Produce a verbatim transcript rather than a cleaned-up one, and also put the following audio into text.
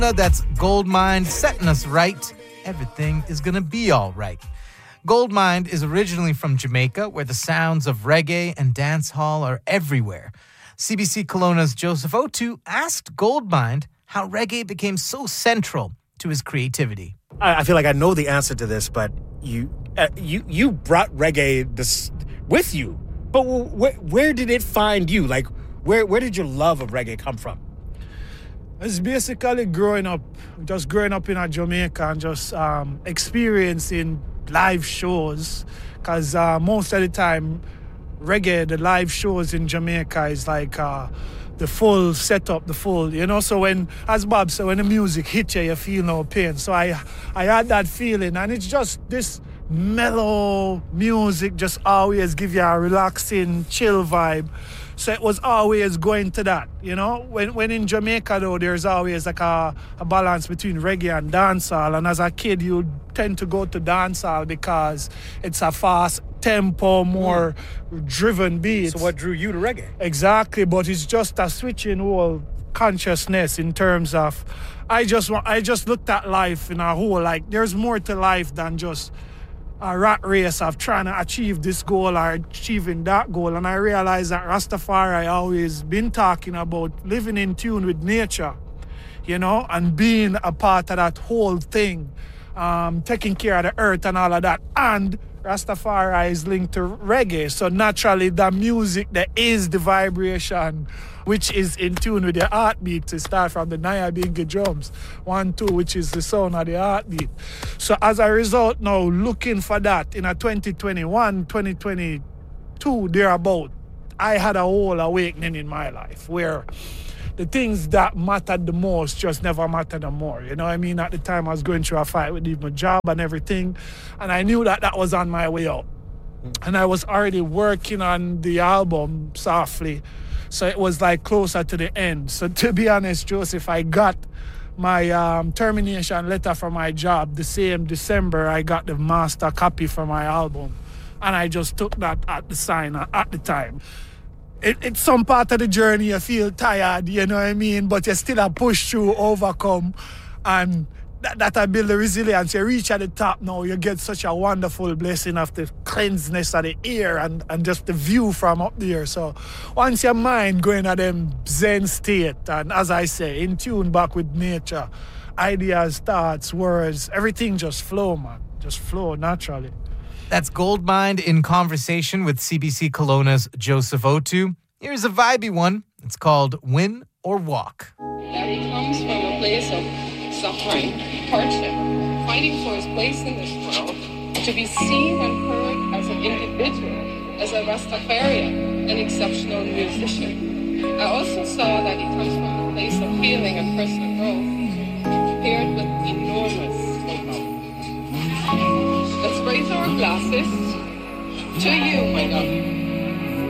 That's Goldmind setting us right. Everything is gonna be all right. Goldmind is originally from Jamaica, where the sounds of reggae and dancehall are everywhere. C B C Kelowna's Joseph Otu asked Goldmind how reggae became so central to his creativity. I, I feel like I know the answer to this, but you uh, you you brought reggae this with you. But where where did it find you? Like, where where did your love of reggae come from? It's basically growing up, just growing up in a Jamaica and just um, experiencing live shows. Because uh, most of the time, reggae, the live shows in Jamaica is like uh, the full setup, the full, you know. So when, as Bob said, when the music hits you, you feel no pain. So I, I had that feeling, and it's just this mellow music just always give you a relaxing, chill vibe. So it was always going to that, you know. When when in Jamaica, though, there's always like a, a balance between reggae and dancehall. And as a kid, you tend to go to dancehall because it's a fast tempo, more mm. driven beat. So what drew you to reggae? Exactly, but it's just a switching whole consciousness in terms of, I just want, I just looked at life in a whole, like there's more to life than just a rat race of trying to achieve this goal or achieving that goal. And I realized that Rastafari always been talking about living in tune with nature, you know, and being a part of that whole thing, um, taking care of the earth and all of that. And Rastafari is linked to reggae. So naturally, the music that is the vibration, which is in tune with the heartbeat, to start from the Nyabingi drums, one, two, which is the sound of the heartbeat. So as a result, now looking for that in a twenty twenty-one, twenty twenty-two, thereabout, I had a whole awakening in my life where the things that mattered the most just never mattered no more. You know what I mean? At the time, I was going through a fight with my job and everything, and I knew that that was on my way out. Mm. And I was already working on the album softly, so it was like closer to the end. So to be honest, Joseph, I got my um, termination letter from my job the same December. I got the master copy for my album, and I just took that at the sign at the time. It, it's some part of the journey you feel tired, you know what I mean? But you still have push through, overcome, and that, that I build the resilience. You reach at the top now, you get such a wonderful blessing of the cleanseness of the air and, and just the view from up there. So once your mind going at them zen state, and as I say, in tune back with nature, ideas, thoughts, words, everything just flow, man. Just flow naturally. That's Goldmind in conversation with C B C Kelowna's Joseph Otu. Here's a vibey one. It's called Win or Walk. That he comes from a place of suffering, hardship, fighting for his place in this world, to be seen and heard as an individual, as a Rastafarian, an exceptional musician. I also saw that he comes from a place of healing and personal growth, paired with enormous know-how. Let's raise our glasses to you, my God.